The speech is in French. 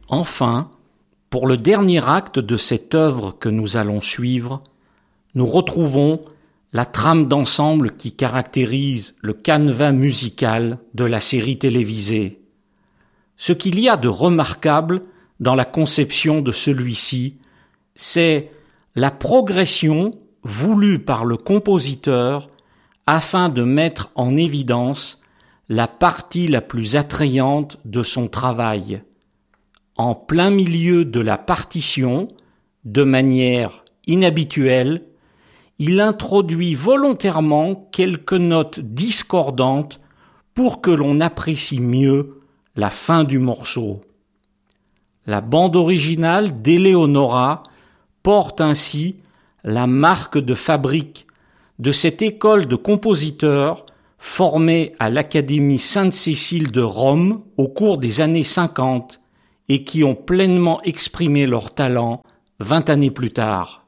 Enfin, pour le dernier acte de cette œuvre que nous allons suivre, nous retrouvons la trame d'ensemble qui caractérise le canevas musical de la série télévisée. Ce qu'il y a de remarquable dans la conception de celui-ci, c'est la progression voulue par le compositeur afin de mettre en évidence la partie la plus attrayante de son travail. En plein milieu de la partition, de manière inhabituelle, il introduit volontairement quelques notes discordantes pour que l'on apprécie mieux la fin du morceau. La bande originale d'Eleonora porte ainsi la marque de fabrique de cette école de compositeurs formée à l'Académie Sainte-Cécile de Rome au cours des années 50 et qui ont pleinement exprimé leur talent 20 années plus tard.